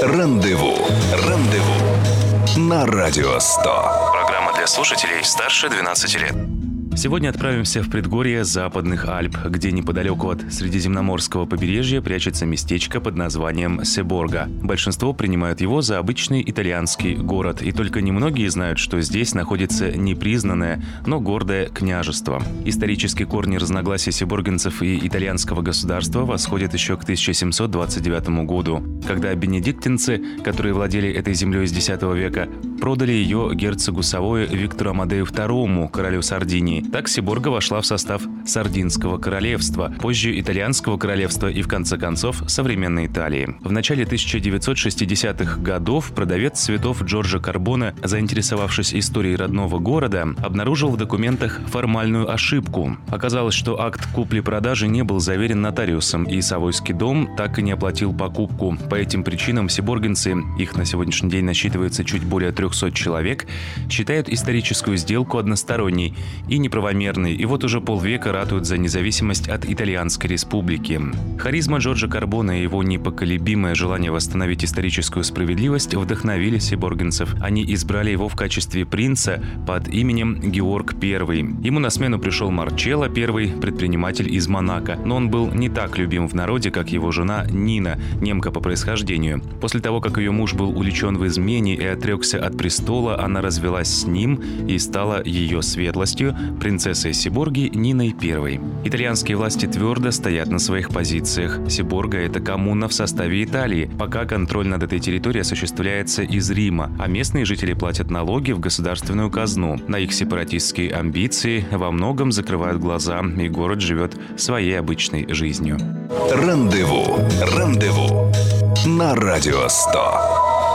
Рандеву. На Радио 100. Программа для слушателей старше 12 лет. Сегодня отправимся в предгорье Западных Альп, где неподалеку от Средиземноморского побережья прячется местечко под названием Себорго. Большинство принимают его за обычный итальянский город, и только немногие знают, что здесь находится непризнанное, но гордое княжество. Исторические корни разногласий себоргенцев и итальянского государства восходят еще к 1729 году, когда бенедиктинцы, которые владели этой землей с X века, продали ее герцогу Савойи Виктору Амадею II, королю Сардинии. Так Себорго вошла в состав Сардинского королевства, позже Итальянского королевства и, в конце концов, современной Италии. В начале 1960-х годов продавец цветов Джорджо Карбоне, заинтересовавшись историей родного города, обнаружил в документах формальную ошибку. Оказалось, что акт купли-продажи не был заверен нотариусом, и Савойский дом так и не оплатил покупку. По этим причинам себоргенцы, их на сегодняшний день насчитывается чуть более 300 человек, считают историческую сделку односторонней и неправомерной, и вот уже полвека ратуют за независимость от Итальянской республики. Харизма Джорджо Карбоне и его непоколебимое желание восстановить историческую справедливость вдохновили себоргенцев. Они избрали его в качестве принца под именем Георг I. Ему на смену пришел Марчелло I, предприниматель из Монако, но он был не так любим в народе, как его жена Нина, немка по происхождению. После того, как ее муж был уличен в измене и отрекся от престола, она развелась с ним и стала ее светлостью, принцессой Себорги Ниной I. Итальянские власти твердо стоят на своих позициях. Себорго – это коммуна в составе Италии, пока контроль над этой территорией осуществляется из Рима, а местные жители платят налоги в государственную казну. На их сепаратистские амбиции во многом закрывают глаза, и город живет своей обычной жизнью. Рандеву. На Радио 100.